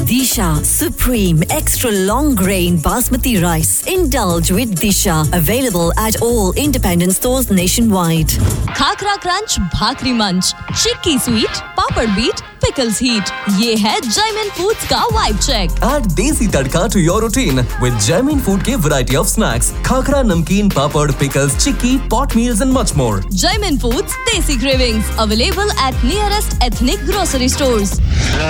Disha Supreme Extra Long Grain Basmati Rice. Indulge with Disha. Available at all independent stores nationwide. Khakhra crunch, भाकरी मंच, चिक्की sweet, पापड़ beat, pickles heat. ये है Jaimin Foods का vibe check. Add desi tadka to your routine with Jaimin Food के variety of snacks, khakra, namkeen, papad, pickles, chikki, pot meals and much more. Jaimin Foods Desi Cravings available at nearest ethnic grocery stores.